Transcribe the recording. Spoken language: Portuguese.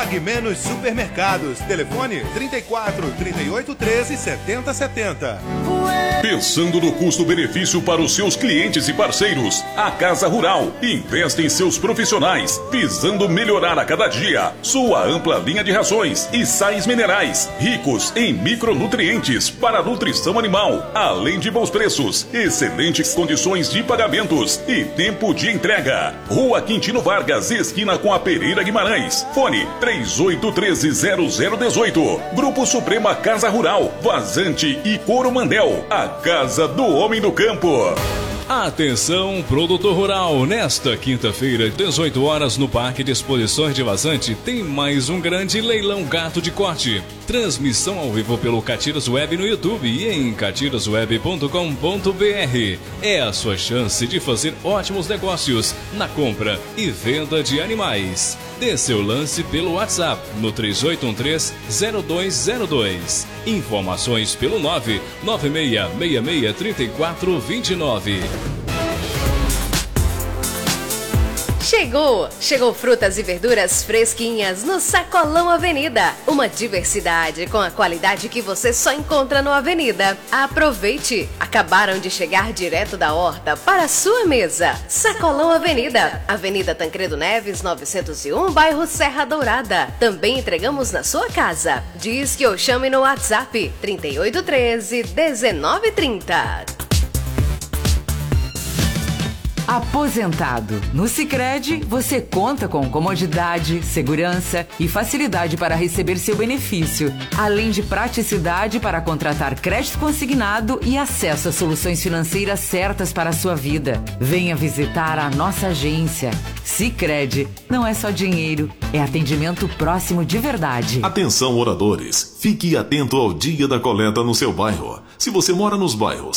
Pague Menos Supermercados. Telefone 34 38 13 70 70. Pensando no custo-benefício para os seus clientes e parceiros, a Casa Rural investe em seus profissionais, visando melhorar a cada dia sua ampla linha de rações e sais minerais, ricos em micronutrientes para a nutrição animal, além de bons preços, excelentes condições de pagamentos e tempo de entrega. Rua Quintino Vargas, esquina com a Pereira Guimarães. Fone 38130018. Grupo Suprema Casa Rural, Vazante e Coromandel. A Casa do Homem do Campo. Atenção, produtor rural, nesta quinta-feira, 18 horas, no Parque de Exposições de Vazante, tem mais um grande leilão gato de corte. Transmissão ao vivo pelo Catiras Web no YouTube e em catirasweb.com.br. É a sua chance de fazer ótimos negócios na compra e venda de animais. Dê seu lance pelo WhatsApp no 3813-0202. Informações pelo 996663429. Chegou frutas e verduras fresquinhas no Sacolão Avenida. Uma diversidade com a qualidade que você só encontra no Avenida. Aproveite! Acabaram de chegar direto da horta para a sua mesa. Sacolão Avenida, Avenida Tancredo Neves, 901, bairro Serra Dourada. Também entregamos na sua casa. Diz que eu chame no WhatsApp 3813-1930. Aposentado. No Sicredi, você conta com comodidade, segurança e facilidade para receber seu benefício, além de praticidade para contratar crédito consignado e acesso a soluções financeiras certas para a sua vida. Venha visitar a nossa agência. Sicredi, não é só dinheiro, é atendimento próximo de verdade. Atenção, moradores. Fique atento ao dia da coleta no seu bairro. Se você mora nos bairros